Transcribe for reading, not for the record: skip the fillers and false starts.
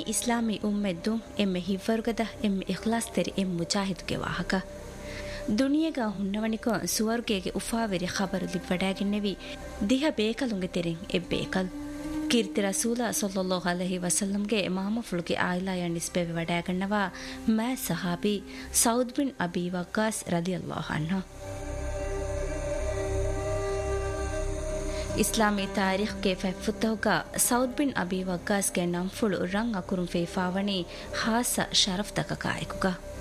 ಇಸ್ಲಾಮಿ ಉಮ್ಮೆದ್ದು ಎಮ್ಮೆ ಹಿವ್ವರುಗದ ಎಮ್ಮೆ ಇಖ್ಲಾಸ್ ತೆರಿ ಎಮ್ ಮುಜಾಹಿದ್ಗೆ ವಾಹಕ ದುನಿಯೆಗ ಹುಣ್ಣವಣಿಕೊ ಸುವರ್ಗೆಗೆ ಉಫಾವೆರಿ ಖಬರು ಲಿವ್ವಡಾಗಿನ್ನೆವಿ ದಿಹ ಬೇಕಲುಂಗೆ ತೆರೆಂ ಎಬ್ಬೇಕಲ್ ಕೀರ್ತಿ ರಸೂಲ ಸಲ್ಲಲ್ಲಾಹು ಅಲೈಹಿ ವಸಲ್ಲಂಗೆ ಮಾಮಫುಳುಗೆ ಆಯಿಲಾಯ ನಿಸ್ಬೆವೆ ವಡಾಗಣ್ಣವ ಮಾ ಸಹಾಬಿ ಸೌದ್ ಬಿನ್ ಅಬಿ ವಕ್ಕಾಸ್ ರದಿಯಲ್ಲಾಹು ಅನ್ಹು ಇಸ್ಲಾಮಿ ತಾರೀಖ್ ಗೆ ಫೆಫುತ್ತೌಗ ಸೌದ್ ಬಿನ್ ಅಬಿ ವಕ್ಕಾಸ್ ಗೆ ನಂಫುಳು ರಂಗ್ ಅಕುರುಂ ಫೇಫಾವಣಿ ಹಾಸ ಶರಫ್ ದಕ ಕಾಯಕುಗ